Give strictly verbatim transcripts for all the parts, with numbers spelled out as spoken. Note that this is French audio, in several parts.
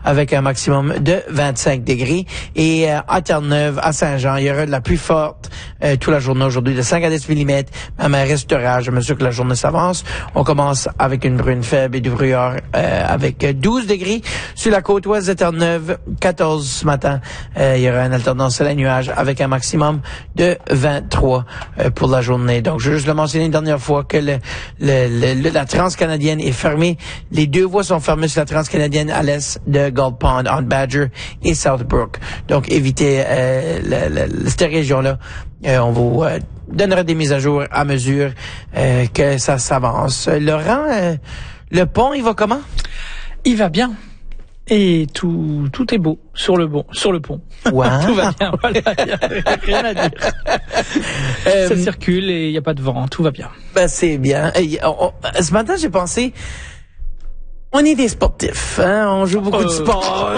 avec un maximum de vingt-cinq degrés. Et euh, à Terre-Neuve, à Saint-Jean, il y aura de la pluie forte euh, toute la journée aujourd'hui, de cinq à dix millimètres. Même un restera, je mesure que la journée s'avance. On commence avec une bruine faible et du brouillard euh, avec douze degrés. Sur la côte ouest de Terre-Neuve, quatorze ce matin. Euh, il y aura une alternance soleil-nuage avec un maximum de vingt-trois euh, pour la journée. Donc, je veux juste le mentionner une dernière fois que le, le, le, la transcanadienne est fermée. Les deux voies sont fermées sur la transcanadienne à l'est de Gold Pond, entre Badger et Southbrook. Donc, évitez euh, le, le, cette région-là. Euh, on vous euh, donnera des mises à jour à mesure euh, que ça s'avance. Laurent, euh, le pont, il va comment? Il va bien. Et tout, tout est beau sur le bon, sur le pont. Wow. Tout va bien. Voilà, il n'y a rien à dire. euh, Ça circule et il n'y a pas de vent. Tout va bien. Ben, c'est bien. Et, on, on, ce matin, j'ai pensé, on est des sportifs, hein? On joue beaucoup euh... de sport.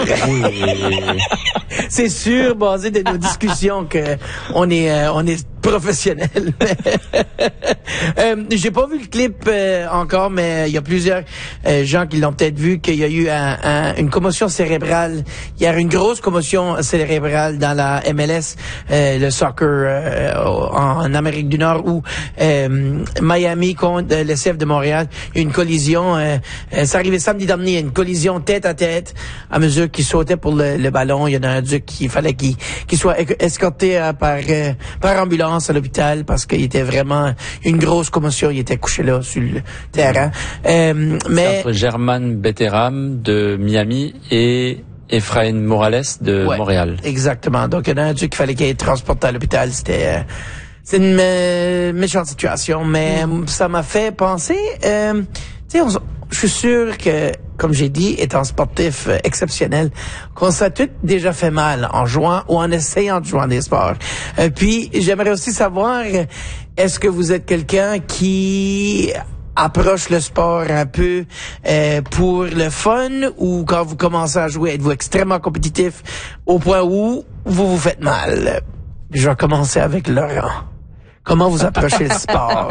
C'est sûr, basé de nos discussions, que on est, euh, on est professionnel. euh, j'ai pas vu le clip euh, encore, mais il y a plusieurs euh, gens qui l'ont peut-être vu, qu'il y a eu un, un, une commotion cérébrale. Il y a une grosse commotion cérébrale dans la M L S, euh, le soccer euh, en, en Amérique du Nord, où euh, Miami contre euh, le C F de Montréal, une collision. Euh, euh, ça arrivait samedi dernier, une collision tête à tête. À mesure qu'il sautait pour le, le ballon, il y en a un duc qui fallait qu'il, qu'il soit escorté euh, par euh, par ambulance à l'hôpital parce qu'il était vraiment une grosse commotion. Il était couché là sur le terrain. Euh, mais c'est entre German Betteram de Miami et Efrain Morales de ouais, Montréal. Exactement. Donc, il y en a un duc qu'il fallait qu'il ait transporté à l'hôpital. C'était euh, c'est une euh, méchante situation, mais mm. ça m'a fait penser. Euh, tu sais, je suis sûr que, comme j'ai dit, étant sportif euh, exceptionnel, qu'on s'est tous déjà fait mal en jouant ou en essayant de jouer des sports. Euh, puis, j'aimerais aussi savoir, est-ce que vous êtes quelqu'un qui approche le sport un peu euh, pour le fun, ou quand vous commencez à jouer, êtes-vous extrêmement compétitif au point où vous vous faites mal? Je vais commencer avec Laurent. Comment vous approchez le sport?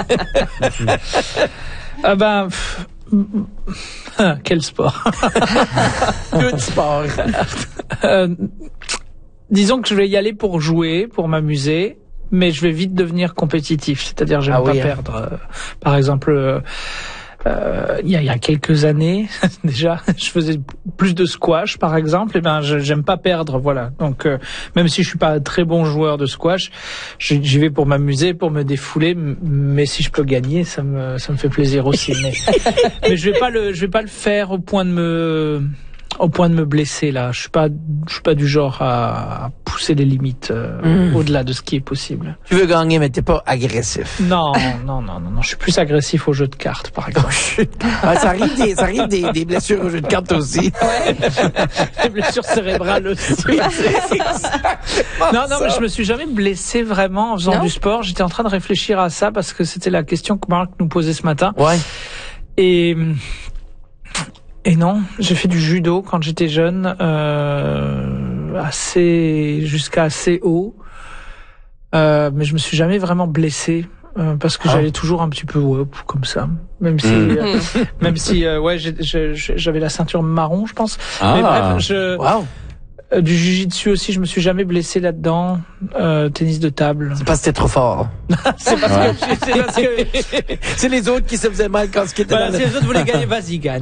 Ah ben... Pff, quel sport? Tout sport. euh, disons que je vais y aller pour jouer, pour m'amuser, mais je vais vite devenir compétitif. C'est-à-dire, j'aime ah pas oui, perdre. Hein. Euh, par exemple, euh, euh, il y a, il y a quelques années déjà, je faisais plus de squash, par exemple. Et ben, je, j'aime pas perdre, voilà. Donc, euh, même si je suis pas un très bon joueur de squash, j'y, j'y vais pour m'amuser, pour me défouler. Mais si je peux gagner, ça me, ça me fait plaisir aussi. Mais, mais je vais pas le, je vais pas le faire au point de me au point de me blesser là. Je suis pas, je suis pas du genre à, à pousser les limites euh, mmh. au-delà de ce qui est possible. Tu veux gagner, mais t'es pas agressif. Non, non, non, non, non. Je suis plus agressif au jeu de cartes, par exemple. ah, ça arrive des, ça arrive des, des blessures au jeu de cartes aussi. Ouais. Des blessures cérébrales aussi. non, non, mais je me suis jamais blessé vraiment en faisant non. du sport. J'étais en train de réfléchir à ça parce que c'était la question que Marc nous posait ce matin. Ouais. Et Et non, j'ai fait du judo quand j'étais jeune, euh, assez jusqu'à assez haut, euh, mais je me suis jamais vraiment blessé euh, parce que ah. j'allais toujours un petit peu ouais, comme ça, même si, mmh. euh, même si euh, ouais, j'ai, j'ai, j'avais la ceinture marron, je pense. Ah. Mais bref, je. Wow. Euh, du jiu-jitsu aussi, je me suis jamais blessé là-dedans. Euh, tennis de table. C'est parce que t'es trop fort. c'est parce ouais. que c'est parce que c'est les autres qui se faisaient mal quand ce qui était voilà, dans si le... les autres voulaient gagner, vas-y gagne.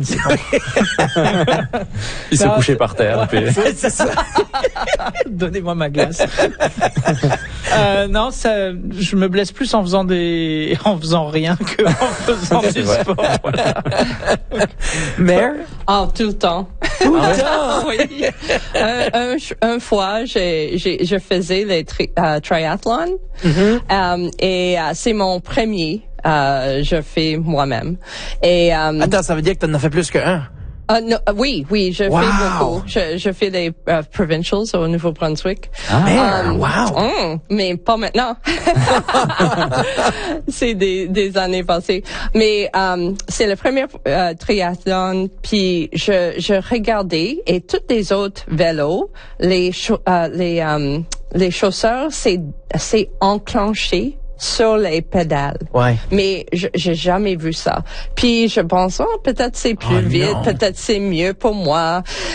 Ils se couchaient par terre. Puis... c'est ça. Donnez-moi ma glace. euh, non, ça, je me blesse plus en faisant des, en faisant rien que en faisant du vrai. sport. Voilà. Mère? Oh, tout le temps. Tout le temps. Oui. Euh, un, un fois, j'ai, j'ai, je faisais les tri, uh, triathlon mm-hmm. um, et uh, c'est mon premier. Uh, je fais moi-même. Et um, attends, ça veut dire que t'en as fait plus qu'un? Uh, no, uh, oui, oui, je wow. fais beaucoup. Je, je fais les uh, provincials au Nouveau-Brunswick. Ah, um, wow. Mm, mais pas maintenant. C'est des, des années passées. Mais um, c'est le premier uh, triathlon. Puis je, je regardais et tous les autres vélos, les cho- uh, les um, les chausseurs, c'est c'est enclenché sur les pédales. Ouais. Mais je, j'ai jamais vu ça. Puis je pense, oh, peut-être c'est plus oh, vite, non. peut-être c'est mieux pour moi.